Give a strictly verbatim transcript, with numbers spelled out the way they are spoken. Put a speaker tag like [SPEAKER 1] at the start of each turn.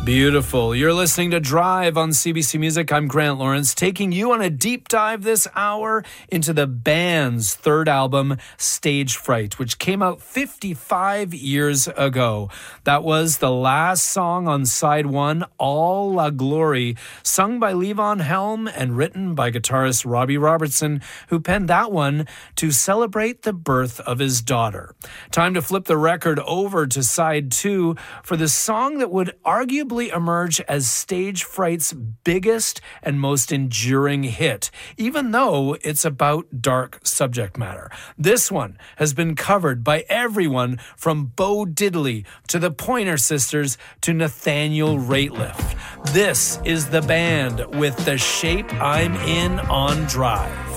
[SPEAKER 1] Beautiful. You're listening to Drive on C B C Music. I'm Grant Lawrence, taking you on a deep dive this hour into the band's third album, Stage Fright, which came out fifty-five years ago. That was the last song on side one, All La Glory, sung by Levon Helm and written by guitarist Robbie Robertson, who penned that one to celebrate the birth of his daughter. Time to flip the record over to side two for the song that would arguably emerge as Stage Fright's biggest and most enduring hit, even though it's about dark subject matter. This one has been covered by everyone from Bo Diddley to the Pointer Sisters to Nathaniel Rateliff. This is the band with The Shape I'm In on Drive.